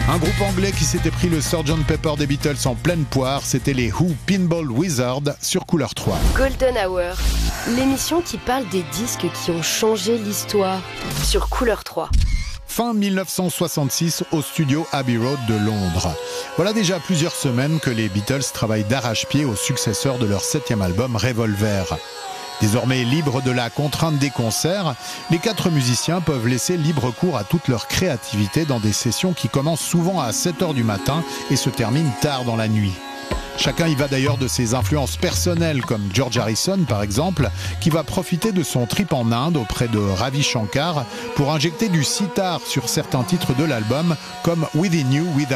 Un groupe anglais qui s'était pris le Sgt Pepper des Beatles en pleine poire, c'était les Who, Pinball Wizard sur Couleur 3. Golden Hour, l'émission qui parle des disques qui ont changé l'histoire sur Couleur 3. Fin 1966 au studio Abbey Road de Londres. Voilà déjà plusieurs semaines que les Beatles travaillent d'arrache-pied au successeur de leur 7e album Revolver. Désormais libres de la contrainte des concerts, les 4 musiciens peuvent laisser libre cours à toute leur créativité dans des sessions qui commencent souvent à 7h du matin et se terminent tard dans la nuit. Chacun y va d'ailleurs de ses influences personnelles, comme George Harrison par exemple, qui va profiter de son trip en Inde auprès de Ravi Shankar pour injecter du sitar sur certains titres de l'album, comme Within You, Without